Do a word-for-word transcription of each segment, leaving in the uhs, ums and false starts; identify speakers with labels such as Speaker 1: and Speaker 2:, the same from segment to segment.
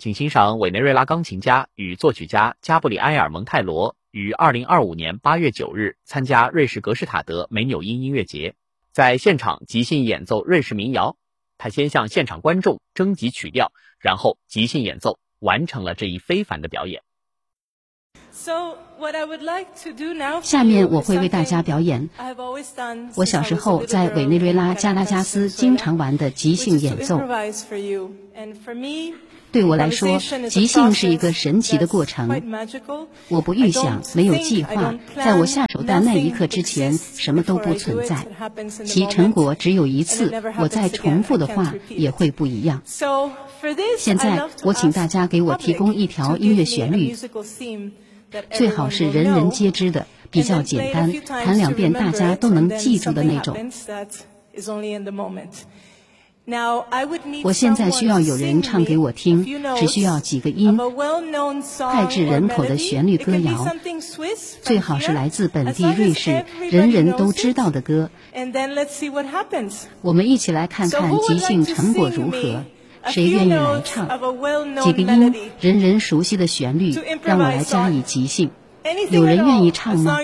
Speaker 1: 请欣赏委内瑞拉钢琴家与作曲家加布里埃尔·蒙泰罗于二零二五年八月九日参加瑞士格施塔德梅纽因音乐节，在现场即兴演奏瑞士民谣。他先向现场观众征集曲调，然后即兴演奏，完成了这一非凡的表演。
Speaker 2: 下面我会为大家表演我小时候在委内瑞拉加拉加斯经常玩的即兴演奏。对我来说，即兴是一个神奇的过程。我不预想，没有计划，在我下手的那一刻之前，什么都不存在。其成果只有一次，我再重复的话也会不一样。现在，我请大家给我提供一条音乐旋律，最好是人人皆知的，比较简单，弹两遍大家都能记住的那种。我现在需要有人唱给我听，只需要几个音，脍炙人口的旋律歌谣，最好是来自本地瑞士人人都知道的歌。我们一起来看看即兴成果如何。谁愿意来唱？几个音，人人熟悉的旋律，让我来加以即兴。有人愿意唱吗？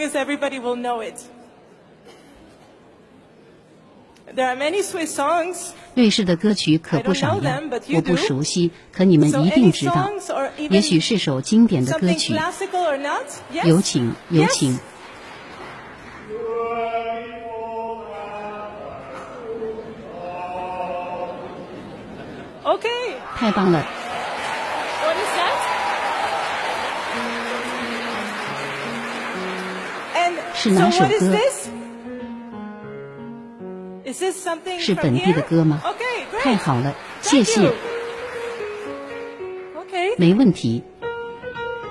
Speaker 2: 瑞士的歌曲可不少呀，我不熟悉，可你们一定知道。也许是首经典的歌曲。有请，有请。
Speaker 3: Okay.
Speaker 2: 太棒了。
Speaker 3: What is that? And
Speaker 2: 是哪首
Speaker 3: so what is
Speaker 2: 歌？
Speaker 3: this? Is this something
Speaker 2: 是
Speaker 3: from
Speaker 2: 本地的
Speaker 3: here?
Speaker 2: 歌吗？
Speaker 3: Okay, great.
Speaker 2: 太好了，谢谢。
Speaker 3: Okay.
Speaker 2: 没问题。